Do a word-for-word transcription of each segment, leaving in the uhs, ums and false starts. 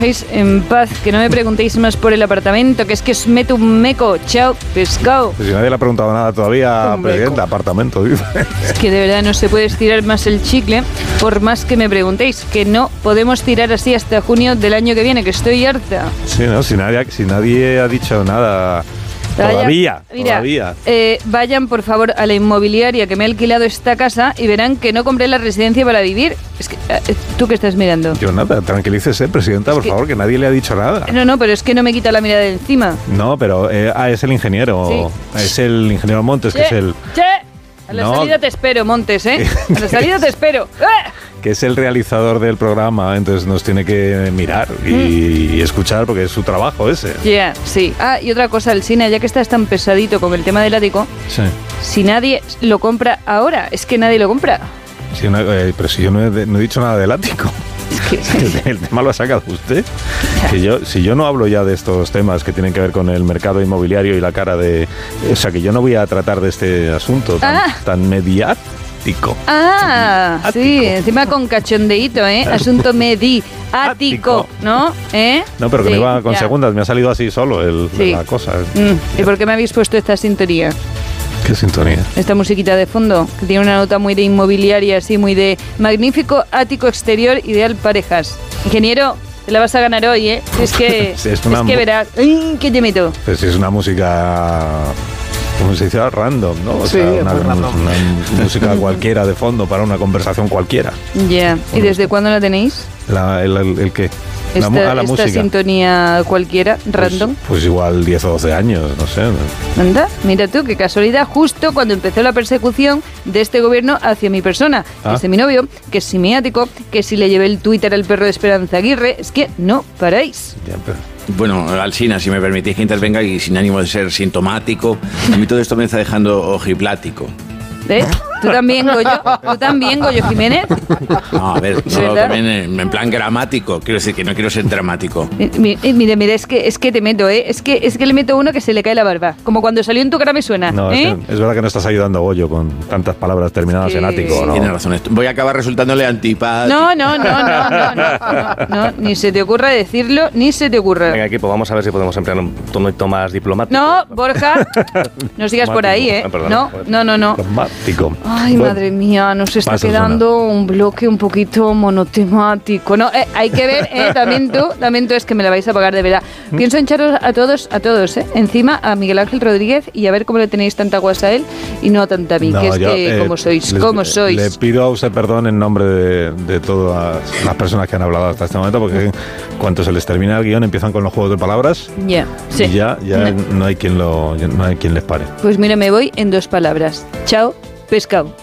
en paz, que no me preguntéis más por el apartamento, que es que os meto un meco. Chao, pescado. Pues si nadie le ha preguntado nada todavía, presidenta, apartamento. Dice. Es que de verdad no se puede estirar más el chicle, por más que me preguntéis, que no podemos tirar así hasta junio del año que viene, que estoy harta. Sí, no, si nadie, si nadie ha dicho nada... Vaya, todavía, mira, todavía. Eh, vayan por favor a la inmobiliaria que me ha alquilado esta casa y verán que no compré la residencia para vivir. Es que, eh, ¿tú qué estás mirando? Yo nada, tranquilícese, presidenta, es por que, favor, que nadie le ha dicho nada. No, no, pero es que no me quita la mirada de encima. No, pero eh, ah, es el ingeniero, sí. Es el ingeniero Montes, che, que es el... Che. A la no. salida te espero, Montes, ¿eh? A la salida te espero. Que es el realizador del programa, entonces nos tiene que mirar y, mm. y escuchar porque es su trabajo ese. Ya, yeah, sí. Ah, y otra cosa, el cine, ya que estás tan pesadito con el tema del ático, sí. Si nadie lo compra ahora, es que nadie lo compra. Sí, no, eh, pero si yo no he, no he dicho nada del ático. Es que el tema lo ha sacado usted. Que yo, si yo no hablo ya de estos temas que tienen que ver con el mercado inmobiliario y la cara de... O sea, que yo no voy a tratar de este asunto tan, ah. tan mediático. Ah, ático. Sí, encima con cachondeíto, ¿eh? Asunto mediático, ¿no? ¿Eh? No, pero que sí, me iba con ya. segundas, me ha salido así solo el, sí. la cosa. Mm. ¿Y por qué me habéis puesto esta sintonía? ¿Qué sintonía? Esta musiquita de fondo, que tiene una nota muy de inmobiliaria, así muy de magnífico ático exterior, ideal parejas. Ingeniero, te la vas a ganar hoy, ¿eh? Es que, sí, es, es que verás. ¡Ay, qué te meto! Pues si es una música... Como se dice, random, ¿no? O sí, sea, una, una, una música cualquiera de fondo para una conversación cualquiera. Ya. Yeah. ¿Y desde cuándo la tenéis? La, el, el, ¿El qué? Esta, la, la esta música. Sintonía cualquiera, random. Pues, pues igual diez o doce años, no sé. Anda, mira tú, qué casualidad, justo cuando empezó la persecución de este gobierno hacia mi persona, ah. que es de mi novio, que es simiático, que si le llevé el Twitter al perro de Esperanza Aguirre, es que no paráis. Ya, pero... Bueno, Alsina, si me permitís que intervenga y sin ánimo de ser sintomático, a mí todo esto me está dejando ojiplático. ¿Eh? ¿Tú también, Goyo? ¿Tú también, Goyo Jiménez? No, a ver, no, también en, en plan gramático. Quiero decir que no quiero ser dramático. Mire, mire, mire, es que, es que te meto, ¿eh? Es que, es que le meto uno que se le cae la barba. Como cuando salió en tu cara me suena. No, ¿eh? es, que, es verdad que no estás ayudando, Goyo, con tantas palabras terminadas es que... en ático, ¿no? Tiene razón. Voy a acabar resultándole antipático. No, no, no, no, no, no, no, no, ni se te ocurra decirlo, ni se te ocurra. Venga, equipo, vamos a ver si podemos emplear un tono más diplomático. No, Borja, no sigas por ahí, ¿eh? No, no, no, no. Diplomático. Ay, bueno, madre mía, nos está quedando una. un bloque un poquito monotemático. No, eh, hay que ver, eh, también tú, también tú es que me la vais a pagar de verdad. ¿Mm? Pienso en echaros a todos, a todos, eh, encima a Miguel Ángel Rodríguez y a ver cómo le tenéis tanta guasa a él y no tanta a mí, no, que es yo, que, eh, ¿cómo sois? Les, ¿Cómo sois? Le pido a usted perdón en nombre de, de todas las personas que han hablado hasta este momento, porque cuando se les termina el guión empiezan con los juegos de palabras yeah, sí. y ya, ya no. no hay quien lo, no hay quien les pare. Pues mira, me voy en dos palabras. Chao, pescado.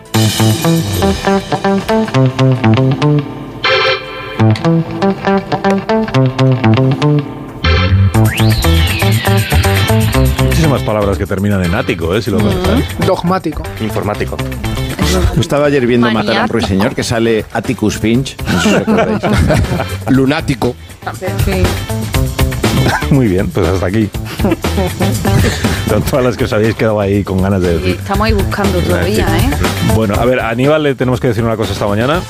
Muchísimas palabras que terminan en ático, ¿eh? Si lo pensáis. Mm. Dogmático. Informático. Yo estaba ayer viendo Matar a un ruiseñor que sale Atticus Finch. No sé si recordáis. Lunático. Sí. Muy bien, pues hasta aquí. Son todas las que os habéis quedado ahí con ganas de decir. Estamos ahí buscando todavía, ¿eh? Bueno, a ver, a Aníbal le tenemos que decir una cosa esta mañana.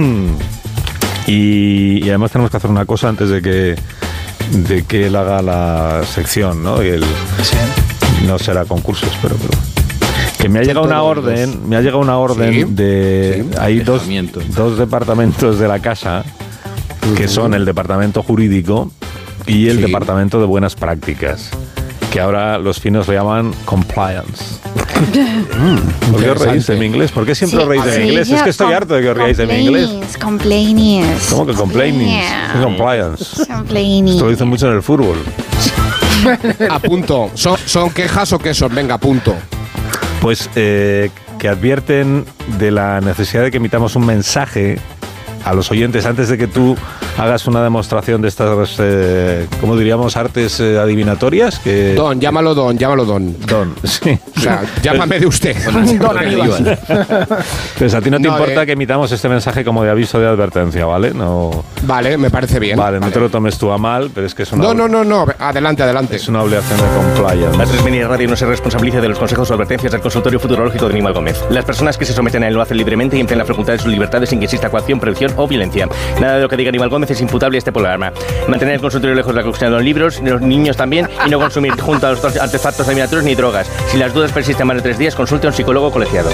Y, y además tenemos que hacer una cosa antes de que de que él haga la sección, ¿no? Y el, sí. No será concurso, espero, pero... Que me ha llegado una orden, me ha llegado una orden sí, de... Sí, hay dos, dos departamentos de la casa, que son el departamento jurídico y el sí. departamento de buenas prácticas, que ahora los finos lo llaman compliance. mm, ¿Por qué os reís de mi inglés? ¿Por qué siempre sí, os reís de mi inglés? Es que estoy harto de que os reáis de mi inglés. Complainings. ¿Cómo que complainings? ¿Qué compliance? Complainings. Esto lo dicen mucho en el fútbol. A punto. ¿Son, ¿Son quejas o quesos? Venga, punto. Pues eh, que advierten de la necesidad de que emitamos un mensaje a los oyentes antes de que tú hagas una demostración de estas, eh, ¿cómo diríamos? Artes eh, adivinatorias. Que, don, llámalo Don, llámalo Don. Don, sí. O sea, llámame de usted. Don Aníbal. Pues a ti no te no, importa eh, que emitamos este mensaje como de aviso de advertencia, ¿vale? No. Vale, me parece bien. Vale, vale. no te lo tomes tú a mal, pero es que es una... No, no, no, no, adelante, adelante. Es una obligación de compliance. La tres Mini Radio no se responsabiliza de los consejos o advertencias del consultorio futurológico de Aníbal Gómez. Las personas que se someten a él lo hacen libremente y emplean la facultad de sus libertades sin que exista coacción, prohibición o violencia. Nada de lo que diga Aníbal Gómez Gómez es imputable a este programa. Mantener el consultorio lejos de la cocina de los libros, de los niños también, y no consumir junto a los artefactos adivinatorios ni drogas. Si las dudas persisten más de tres días, consulte a un psicólogo colegiado.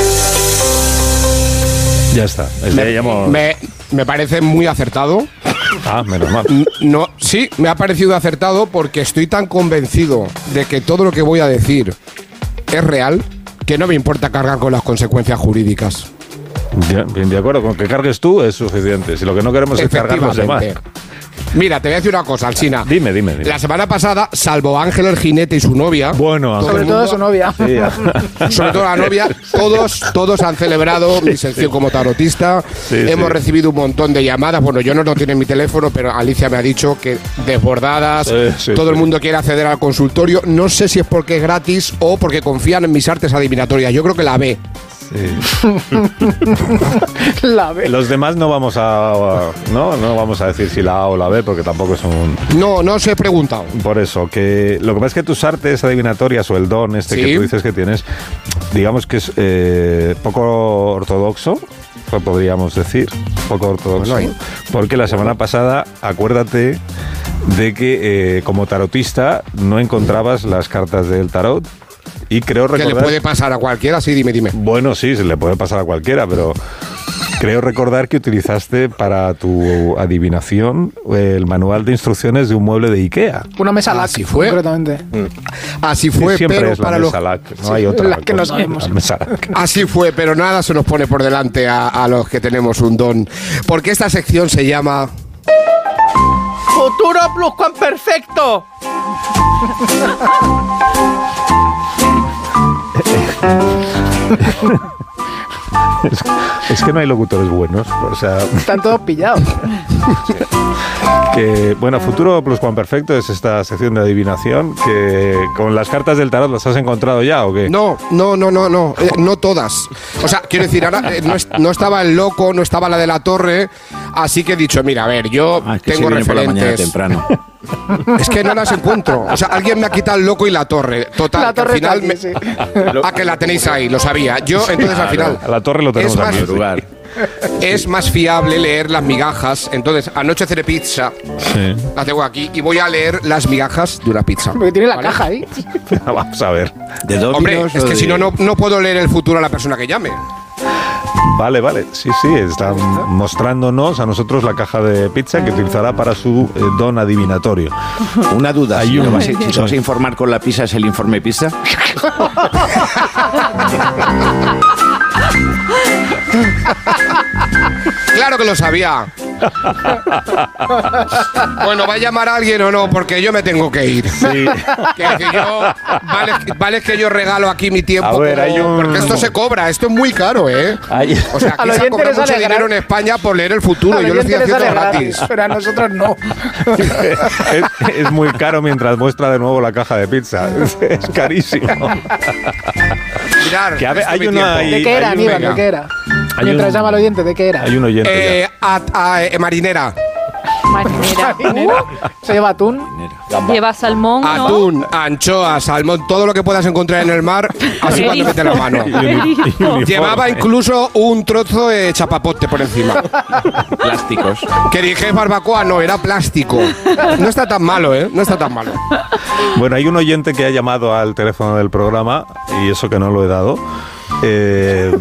Ya está. Me, llamo... me, me parece muy acertado. Ah, menos mal. No, sí, me ha parecido acertado porque estoy tan convencido de que todo lo que voy a decir es real que no me importa cargar con las consecuencias jurídicas. Ya, bien, de acuerdo, con que cargues tú es suficiente. Si lo que no queremos es cargar los demás. Mira, te voy a decir una cosa, Alsina. Dime, dime, dime. La semana pasada, salvo Ángel el jinete y su novia. Bueno, sobre todo mundo, su novia. Sí, sobre todo la novia. Todos, todos han celebrado mi sección como tarotista. Sí, Hemos sí. recibido un montón de llamadas. Bueno, yo no, no tiene mi teléfono, pero Alicia me ha dicho que desbordadas. Sí, sí, todo sí. el mundo quiere acceder al consultorio. No sé si es porque es gratis o porque confían en mis artes adivinatorias. Yo creo que la ve. Sí. La B. Los demás no vamos a no no vamos a decir si la A o la B porque tampoco es un... No, no os he preguntado. Por eso, que lo que pasa es que tus artes adivinatorias o el don este ¿Sí? que tú dices que tienes, digamos que es eh, poco ortodoxo, podríamos decir, poco ortodoxo, bueno, porque la semana pasada, acuérdate de que eh, como tarotista no encontrabas las cartas del tarot. Y creo recordar... ¿Que le puede pasar a cualquiera? Sí, dime, dime. Bueno, sí, se le puede pasar a cualquiera, pero creo recordar que utilizaste para tu adivinación el manual de instrucciones de un mueble de IKEA. Una mesa L A C, así fue. Concretamente. Mm. Así fue, sí, siempre pero es la para mesa los... L A C, no hay otra. La que no sabemos. Así fue, pero nada se nos pone por delante a, a los que tenemos un don. Porque esta sección se llama... ¡Futuro Pluscuamperfecto! es, es que no hay locutores buenos, o sea... Están todos pillados. Que, bueno, Futuro Pluscuamperfecto es esta sección de adivinación que con las cartas del tarot las has encontrado ya, ¿o qué? No, no, no, no, no, eh, no todas. O sea, quiero decir, ahora eh, no, es, no estaba el loco, no estaba la de la torre, así que he dicho, mira, a ver, yo ah, es que tengo se referentes. Por la mañana temprano. Es que no las encuentro. O sea, alguien me ha quitado el loco y la torre. Total, la torre al final aquí, me... sí. Ah, que la tenéis ahí, lo sabía. Yo, entonces claro, al final. A la torre lo tenemos aquí. Más, lugar. Es más fiable leer las migajas. Entonces, anoche cené pizza. Sí. La tengo aquí y voy a leer las migajas de una pizza. Porque tiene la ¿vale? caja ahí. Vamos a ver. ¿De Hombre, es que de... si no, no, no puedo leer el futuro a la persona que llame. Vale, vale, sí, sí, están mostrándonos a nosotros la caja de pizza que utilizará para su eh, don adivinatorio. Una duda, Hay si, un... te vas, si te vas a informar con la pizza, ¿es el informe pizza? Claro que lo sabía. Bueno, ¿va a llamar a alguien o no? Porque yo me tengo que ir. Sí. Que, que yo, vale, vale que yo regalo aquí mi tiempo. A ver, como, hay un... porque esto se cobra, esto es muy caro, ¿eh? Hay... O sea, aquí se cobra mucho dinero en España por leer el futuro. Yo lo estoy haciendo gratis. Pero a nosotros no. es, es muy caro mientras muestra de nuevo la caja de pizza. Es carísimo. Mirar, que a ver, hay una, hay, ¿de qué era, Aníbal? Venga. ¿De qué era? Hay Mientras un, llama al oyente, ¿de qué era? Hay un oyente. Eh, a, a, a, marinera. Marinera. ¿Se lleva atún? Lleva salmón, ¿no? Atún, anchoa, salmón, todo lo que puedas encontrar en el mar, así cuando mete la mano. Llevaba incluso un trozo de chapapote por encima. Plásticos. Que dije barbacoa, no, era plástico. No está tan malo, ¿eh? No está tan malo. Bueno, hay un oyente que ha llamado al teléfono del programa, y eso que no lo he dado. Eh,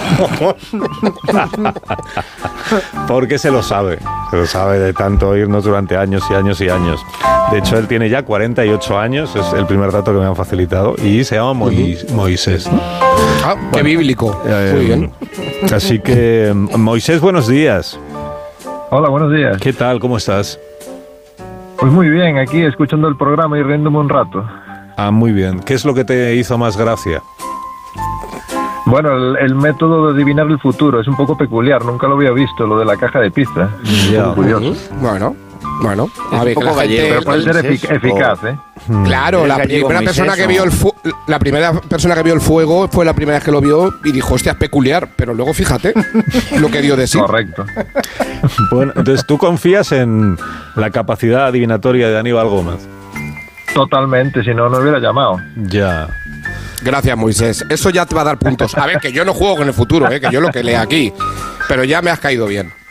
porque se lo sabe, se lo sabe de tanto oírnos durante años y años y años. De hecho, él tiene ya cuarenta y ocho años, es el primer dato que me han facilitado, y se llama Mois, uh-huh. Moisés, ¿no? Ah, bueno, qué bíblico. Eh, Muy bien. Así que, Moisés, buenos días. Hola, buenos días. ¿Qué tal? ¿Cómo estás? Pues muy bien, aquí escuchando el programa y riéndome un rato. Ah, muy bien. ¿Qué es lo que te hizo más gracia? Bueno, el, el método de adivinar el futuro es un poco peculiar, nunca lo había visto, lo de la caja de pizza. Ya. Un poco curioso. Bueno, bueno. A ver, un poco gallego, pero puede ser efic- eficaz, ¿eh? Claro, la primera persona que vio el fu- la primera persona que vio el fuego fue la primera vez que lo vio y dijo, hostia, es peculiar, pero luego fíjate lo que dio de sí. Correcto. Bueno, entonces tú confías en la capacidad adivinatoria de Aníbal Gómez. Totalmente, si no, no hubiera llamado. Ya. Gracias, Moisés. Eso ya te va a dar puntos. A ver, que yo no juego con el futuro, ¿eh? Que yo lo que leo aquí. Pero ya me has caído bien.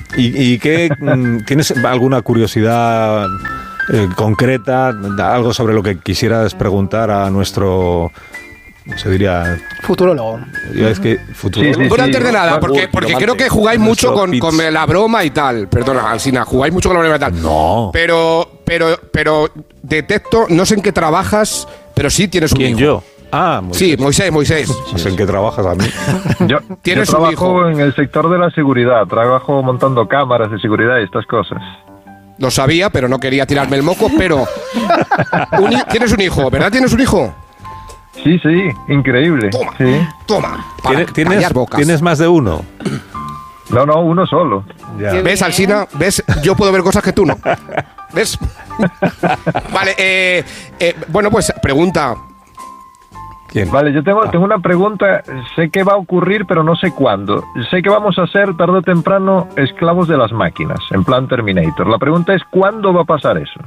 ¿Y, y qué, tienes alguna curiosidad eh, concreta, algo sobre lo que quisieras preguntar a nuestro... se diría... futurólogo. Es que futurólogo. Sí, sí, bueno, antes de nada, porque, porque creo que jugáis mucho con, con la broma y tal. Perdona, Alsina, jugáis mucho con la broma y tal. No. Pero, pero, pero detecto, no sé en qué trabajas, pero sí tienes un ¿Quién, hijo. yo? Ah, Moisés. Sí, Moisés, Moisés. No sé en qué trabajas a mí. Yo, yo trabajo en el sector de la seguridad, trabajo montando cámaras de seguridad y estas cosas. Lo sabía, pero no quería tirarme el moco, pero... un, tienes un hijo, ¿verdad? ¿Tienes un hijo? Sí, sí, increíble. Toma, sí. toma. ¿Tienes, ¿tienes, ¿Tienes más de uno? No, no, uno solo. Ya. ¿Ves, Alsina? ¿Ves? Yo puedo ver cosas que tú no. ¿Ves? Vale, eh, eh, bueno, pues pregunta... ¿Quién? Vale, yo tengo, tengo una pregunta. Sé que va a ocurrir, pero no sé cuándo. Sé que vamos a ser tarde o temprano esclavos de las máquinas, en plan Terminator. La pregunta es, ¿cuándo va a pasar eso?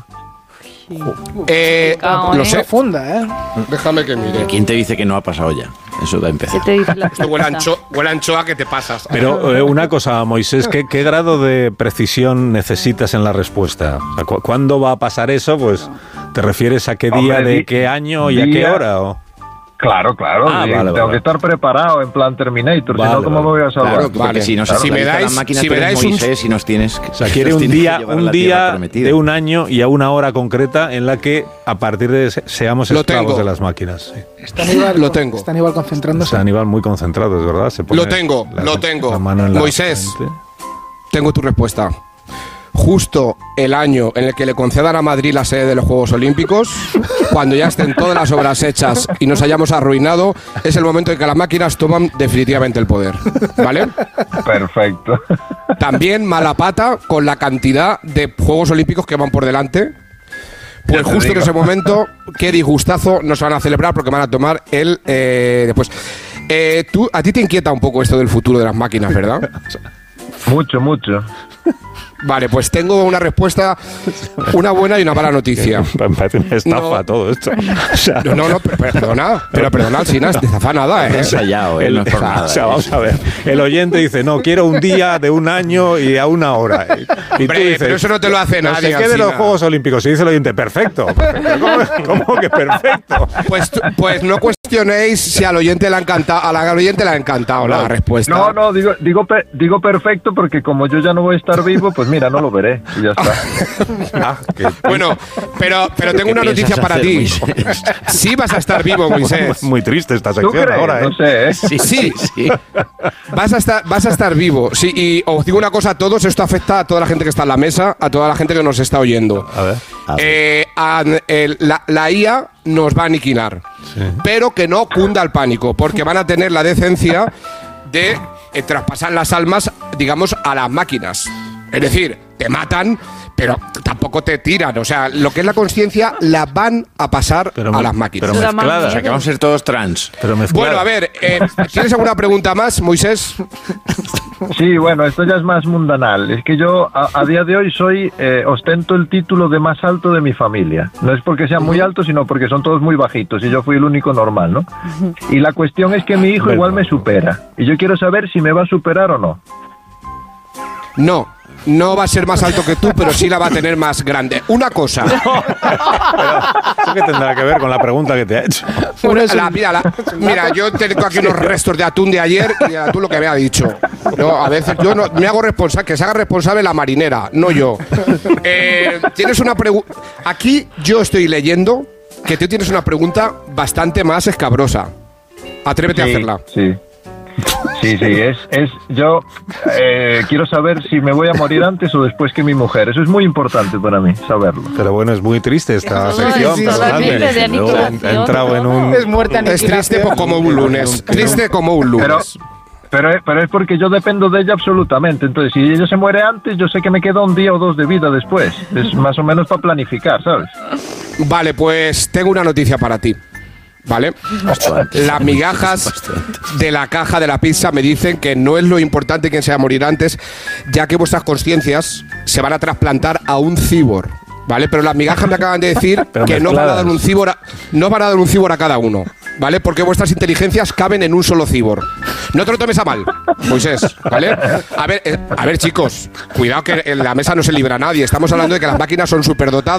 Eh, Cao, lo ¿eh? sé. Profunda, ¿eh? Déjame que mire. ¿Quién te dice que no ha pasado ya? Eso va a empezar. ¿Qué te dice la Esto huele a, ancho, huele a anchoa que te pasas. Pero eh, una cosa, Moisés, ¿qué, ¿qué grado de precisión necesitas en la respuesta? O sea, ¿cu ¿Cuándo va a pasar eso? Pues, ¿te refieres a qué día, Hombre, de qué año y a qué hora? ¿O? Claro, claro. Ah, sí, vale, tengo vale. que estar preparado en plan Terminator, Vale, si no, ¿cómo vale. me voy a salvar? Claro, Porque vale. si nos Si me actualiza dais- la máquina, si tú me eres dais un- Moisés y nos tienes que, O sea, quiere un día, un día de un año y a una hora concreta en la que a partir de ese seamos Lo esclavos tengo. de las máquinas. Sí. Está Aníbal, Lo tengo. Está Aníbal concentrándose. Está Aníbal muy concentrado, es verdad. Se pone Lo tengo, la- lo tengo. la mano en la Moisés. frente. Tengo tu respuesta. Justo el año en el que le concedan a Madrid la sede de los Juegos Olímpicos, cuando ya estén todas las obras hechas y nos hayamos arruinado, es el momento en que las máquinas toman definitivamente el poder. ¿Vale? Perfecto. También mala pata con la cantidad de Juegos Olímpicos que van por delante. Pues Ya te justo en digo. ese momento, qué disgustazo nos van a celebrar porque van a tomar el eh, después. Eh, tú, a ti te inquieta un poco esto del futuro de las máquinas, ¿verdad? Mucho, mucho. Vale, pues tengo una respuesta, una buena y una mala noticia. Me parece una estafa No. todo esto. O sea, No, no, no, pero, pero perdona, pero perdona, Alsina, de zafa nada, ¿eh? ensayado, ¿eh? el, No es por nada, o sea, ¿eh? vamos a ver. El oyente dice, no, quiero un día de un año y a una hora. Y tú Hombre, dices, pero eso no te lo hace no nadie, sé qué de los Alsina. Juegos Olímpicos. Y dice el oyente, perfecto. perfecto. ¿Cómo, cómo que perfecto? Pues, pues no cuestionéis si al oyente le ha encantado, a la al oyente le ha encantado la respuesta. No, no, digo, digo, pe- digo perfecto porque como yo ya no voy a estar vivo, pues mira, no lo veré y ya está. Ah, que- Bueno, pero, pero tengo ¿Qué una noticia piensas para hacer, ti. Moisés? Sí vas a estar vivo, Moisés. Muy triste esta ¿Tú sección crees? ahora, ¿eh? No sé, ¿eh? Sí, sí, sí. Vas a estar, vas a estar vivo. Sí, y os digo una cosa a todos, esto afecta a toda la gente que está en la mesa, a toda la gente que nos está oyendo. A ver. Eh, a- el- la, la I A nos va a aniquilar. Pero que no cunda el pánico, porque van a tener la decencia de eh, traspasar las almas, digamos, a las máquinas. Es decir, te matan, pero tampoco te tiran. O sea, lo que es la conciencia la van a pasar Pero a me- las máquinas. pero Da más mezclada. O sea, que vamos a ser todos trans. Pero mezclada. Bueno, a ver, eh, ¿tienes alguna pregunta más, Moisés? Sí, bueno, esto ya es más mundanal. Es que yo a, a día de hoy soy, eh, ostento el título de más alto de mi familia. No es porque sean muy altos, sino porque son todos muy bajitos y yo fui el único normal, ¿no? Y la cuestión es que mi hijo Bueno. igual me supera. Y yo quiero saber si me va a superar o no. No, no va a ser más alto que tú, pero sí la va a tener más grande. Una cosa. ¿Eso qué tendrá que ver con la pregunta que te ha hecho? Una- la- mira, la- mira, yo tengo aquí unos restos de atún de ayer y de atún lo que me ha dicho. Yo, a veces yo no, me hago responsable, que se haga responsable la marinera, no yo. Eh, tienes una pregunta. Aquí yo estoy leyendo que tú tienes una pregunta bastante más escabrosa. Atrévete a hacerla. Sí. Sí, sí, es, es yo eh, quiero saber si me voy a morir antes o después que mi mujer. Eso es muy importante para mí, saberlo. Pero bueno, es muy triste esta Todo sección. es- sí, todo es perdonadme. triste, de Luego he aniquilación, entrado en un... Es muerte Es aniquilación. triste pues, como un lunes. Triste como un Pero, lunes. pero, es- pero es porque yo dependo de ella absolutamente. Entonces, si ella se muere antes, yo sé que me queda un día o dos de vida después. Es más o menos para planificar, ¿sabes? Vale, pues tengo una noticia para ti. ¿Vale? Las migajas de la caja de la pizza me dicen que no es lo importante quién se va a morir antes, ya que vuestras conciencias se van a trasplantar a un cibor. ¿Vale? Pero las migajas me acaban de decir Pero que no van a mezcladas. dar un cibor a, no van a dar un cibor a cada uno. ¿vale? Porque vuestras inteligencias caben en un solo cibor. No te lo tomes a mal, Moisés, ¿vale? A ver, eh, a ver, chicos, cuidado que en la mesa no se libra nadie. Estamos hablando de que las máquinas son superdotadas.